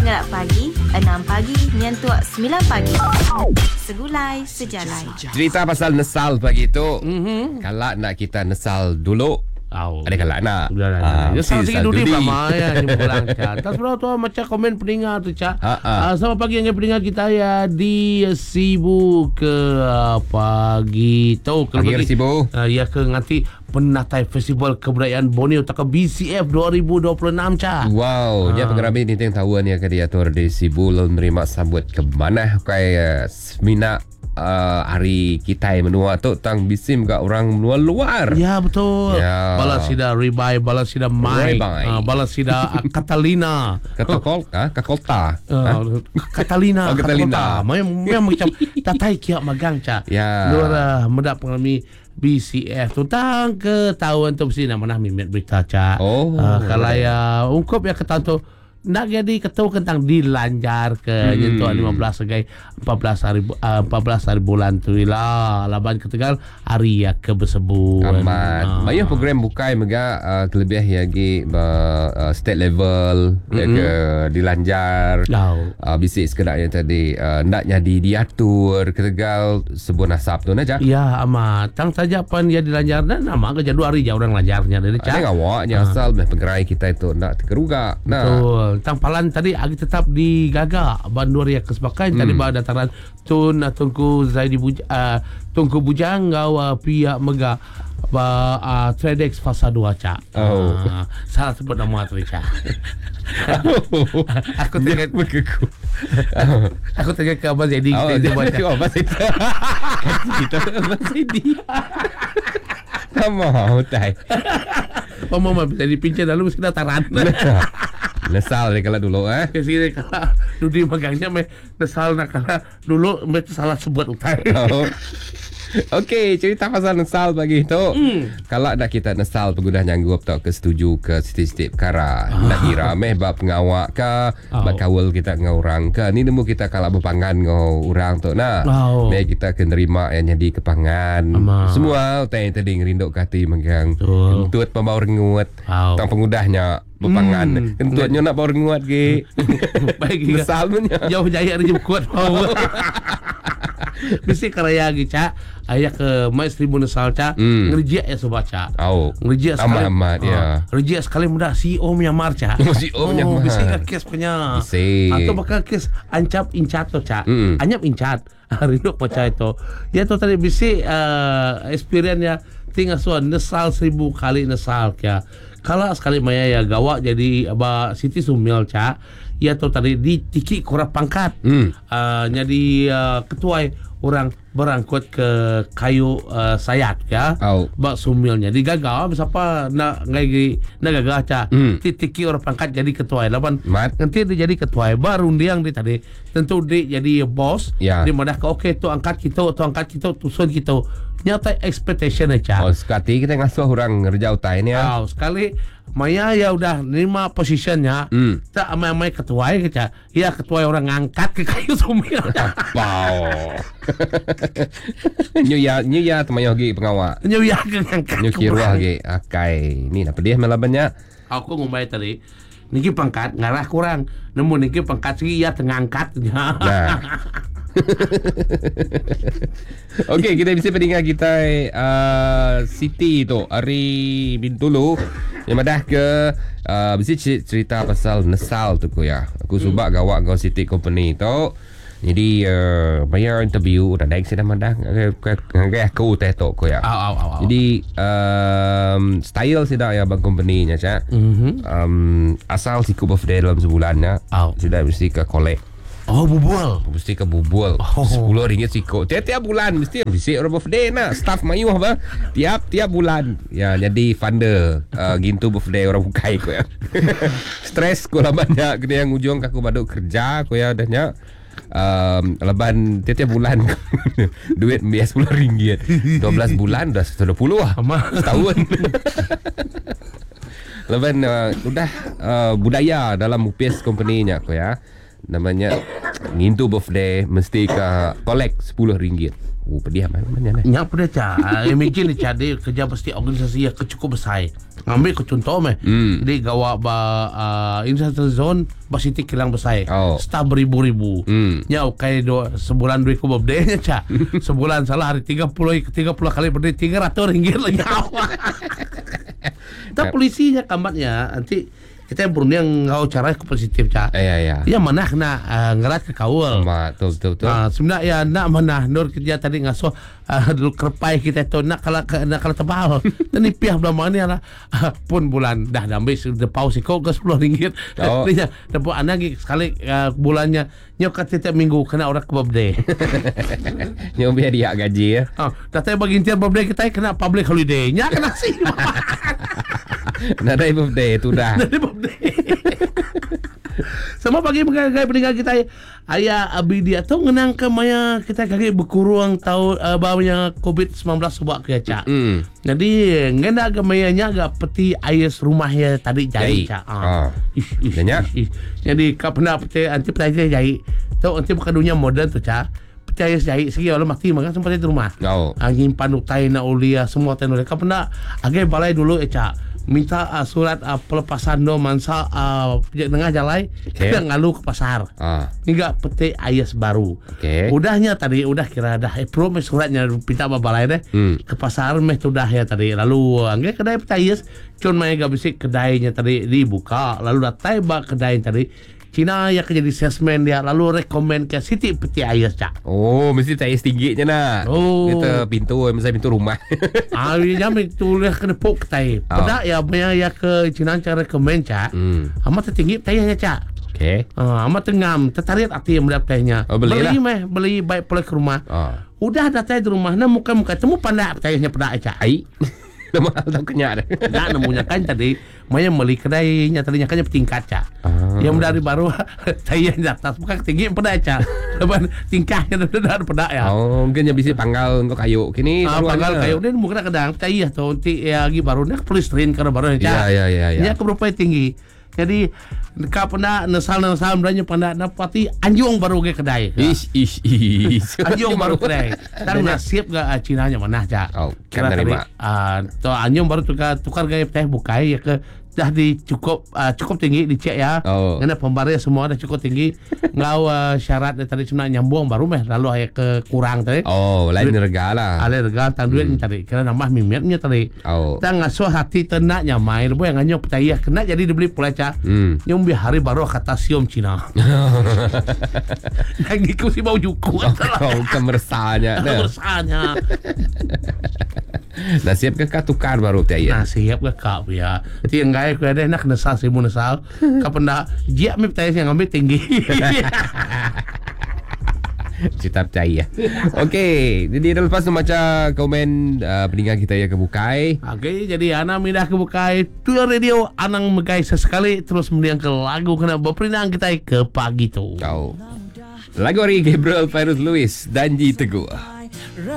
Pengerak pagi, 6 pagi, nyentuak 9 pagi. Segulai sejalai. Cerita pasal nesal pagi tu. Kalau nak kita nesal dulu, ada kalau nak. Nesal sikit dulu ramai yang pulang Cak. Tak seberapa tu macam komen pendengar tu Cak. Selamat pagi yang pendengar kita ya di Sibu ke pagi tu. Pagi Sibu. Ya ke nanti penatai Festival Kebudayaan Borneo tak BCF 2026 Cak. Wow, dia pengerami ni teng tahu ni dia atur di Sibu lalu menerima sambut ke mana kai semina hari kita menua tu tang bisim kat orang luar. Ya betul. Ya. Balasida Ribai, Balasida Mai, Balasida Catalina. Kakolta. Catalina. Catalina. Memang macam tatai kia magang Cak. Ya. Luar medap pengalami BCF tu tang ke tahun tu mesti nak mana mimet berita Cak. Kalau ya ungkup ya ke tahun tu nak jadi ketua tentang dilanjar ke nyentuh 15 sebagai 14 hari bulan tu lah laban ke Tegal hari ya ke bersebut amat banyak program bukai mega kelebih lagi state level ya ke dilanjar bisik sekedar yang tadi nak jadi diatur ke Tegal sebuah nasab tu aja ya amat tang saja pan ya dilanjar dan nama ke jadu hari je orang lanjarnya dari Cak ada ngawaknya asal penggerai kita itu nak teruga betul tang palan tadi agi tetap digaga bandur ya kesepakatan tadi bah dataran tun Tunku Zaidi Tunku Bujang gawa pihak mega Tradex fasa 2 Cak. Salah sebut nama tu Cak. Aku tengok begitu. Aku tengok ke Abang Zaidi kita baca. Abang Zaidi. Kita Abang Zaidi. Sama utai. Mama bisa dipinjam lalu mesti dataran. Nesal dia kalau dulu Kesini kalau Dudi magangnya nesal nak kalau dulu salah sebut utai. Okey, cerita pasal nesal pagi tu. Kalau nak kita nesal pengguna nyanggup tak kesetuju ke setiap perkara. Nak kira meh bab pengawak ke, bab kawal kita dengan orang ke. Ni nemu kita kalau berpangan dengan orang tu nah. Meh kita akan terima yang jadi kepangan. Semua tanya tadi ngerinduk kati megang. Kentut pembau rengut. Tang pengudahnya berpangan. Kentutnya nak bau rengut ke. Baik nesalnya. Jauh jaya rejim kuat. Mesti karaya lagi Cak. Ayah ke Mai Seribu Nesal Cak. Ngerejek ya sobat Cak. Ngerejek sekali. Amat ya. Ngerejek sekali mudah CEO Myanmar Cak. CEO Myanmar. Mesti ke kes punya. Atau bakal kes ancap incat tu Cak. Anyap incat. Rindu macam itu. Ya tu tadi mesti experience ya. Tinggal suan nesal 1000 kali nesal kya. Kalau sekali maya ya gawak jadi Siti Sumil Cak. Ya tu tadi ditiki kurang pangkat. Jadi ketua orang berangkut ke kayu sayat ya. Bak Sumilnya digagal siapa nak gagal Cak. Tiki orang pangkat jadi ketua lawan. Nanti dia jadi ketua baru dia yang tadi tentu dia jadi bos. Dia madah ke okey tu angkat kita tusun kita. Nyata expectation aja. Sekali kita ngasuh orang ngerja utai ni ya. Sekali Maya ya udah 5 positionnya. Tak amai ketua ya. Ya ketua orang ngangkat ke kayu Sumil. Wow. Nyu ya temayo gi pengawak. Nyu ya ngangkat. Nyu kirwa gi akai. Ni apa dia melabannya? Aku ngombai tadi. Niki pangkat ngarah kurang. Nemu niki pangkat sih ya tengangkatnya. Okey, kita bisa pendengar kita Siti tu Ari Bintulu yang madah ke bisa cerita pasal nesal tu ya. Aku subak gawak kau Siti company tu. Jadi bayar interview dah naik sedang madah aku teh tu ko ya. Jadi style sedang ya bang company nya Cak. Asal siku birthday dalam sebulan ya. Sudah mesti ke collect. Bubul. Mesti ke bubul. RM10 siko. Tiap-tiap bulan mesti bisik orang birthday nak. Staff mayuh apa? Tiap bulan. Ya, jadi funder gintu birthday orang bukai ko ya. Stres ko lah banyak kena yang ujung aku baduk kerja ko ya dahnya. Leban tiap bulan duit bias RM10. 12 bulan dah 20 lah. Setahun. Leban udah budaya dalam UPS company nya ko ya. Namanya ngintu birthday mesti ka collect RM10. Oh, pedih mana ni? Nya pada ca. Imagine ni ca dia kerja pasti organisasi yang cukup besar. Ambil ke contoh Jadi gawa industrial zone basiti kilang besar. Staff beribu-ribu. Nya kai sebulan duit ku birthday nya ca. Sebulan salah hari 30 kali birthday RM300 lagi awak. Tak polisinya kamatnya nanti kita berunding yang kau cara ke positif ca. Ya mana kena ngerat ke kaul. Betul. Sebenarnya nak mana nur kerja tadi ngasuh dulu kerpai kita tu nak kalau tebal. Dan pihak belum ni lah pun bulan dah ambil sudah pause kau ke RM10. Dia dapat anak sekali bulannya nyok setiap minggu kena orang ke birthday. Nyok biar dia gaji ya. Datang bagi intian birthday kita kena public holiday. Nya kena sih. Nak ada birthday tu dah. Sama bagi pendengar kita ayah Abidia tu ngenang ke maya kita kaki berkurang tahu bawanya COVID-19 sebab ke cak. Jadi ngena ke mayanya agak peti ayas rumah ya tadi jahit cak. Jadi kau pernah peti anti peti jahit. Tu anti bukan dunia moden tu cak. Peti ayas jahit segi orang mati makan sempat di rumah. Angin panutai na ulia semua tenor. Kau pernah agak balai dulu cak. Minta surat pelepasan do mansa tengah jalan kita ngalu ke pasar. Hingga peti ayas baru. Udahnya tadi udah kira dah approve suratnya pinta balai deh ke pasar meh sudah ya tadi. Lalu angge kedai peti ayas cun mai ga bisik kedainya tadi dibuka lalu datai ba kedai tadi Cina ya jadi salesman dia lalu rekomen ke Siti peti ayas cak. Oh, mesti peti ayas tinggi je nak. Kita pintu misalnya pintu rumah. Dia tulis kena pok ketai. Pedak ya banyak ya ke Cina cara rekomen cak. Amat tertinggi peti ayasnya cak. Amat tengam tertarik hati yang melihat petainya. Beli baik pulang ke rumah. Udah datang di rumah nah muka-muka temu pandai peti ayasnya pedak cak. Ai. Lama tahu kenyak dah. Nak namunya kan tadi maya beli kedainya tadinya kan tingkat cak. Yang dari baru saya di atas bukan tinggi pedak cak. Lepas tingkahnya dah pedak ya. Mungkin yang bisa panggal untuk kayu kini. Panggal kayu ni bukan kadang saya tu nanti lagi baru ni polistrin karena baru cak. Ya. Nya keberapa tinggi. Jadi kau pernah nesal beranya pandai napati anjung baru ke kedai. Anjung baru kedai. Dan nasib gak Cina nya mana cak. Kan dari mak. Tu anjung baru tukar gaya teh bukai ya ke dah cukup tinggi dicek ya. Karena pembaris semua dah cukup tinggi. Ngau syarat tadi cuma nyambung baru meh lalu ayah ke kurang tadi. Lain rega lah. Lain rega tang duit tadi. Kira nambah mimitnya tadi. Dan ngasuh hati tenak nyamai lebu yang nganyong petayah kena jadi dibeli pula cak. Nyong hari baru kata siom Cina. Yang ikut si bau juku. Kemersanya. Nasib ke tukar baru petayah. Nasib ke kak ya. Jadi yang gaya ku ada nak nesal simu nesal. Kapenda jiak mi petayah yang ambil tinggi. Cita percaya. Okey, jadi dah lepas tu macam komen pendengar kita yang kebukai. Okey, jadi Ana mindah kebukai Tuan Radio Anang megai sesekali terus mendiang ke lagu kena berperinang kita ke pagi tu. Lagu hari Gabriel Fairuz Lewis Danji Teguh.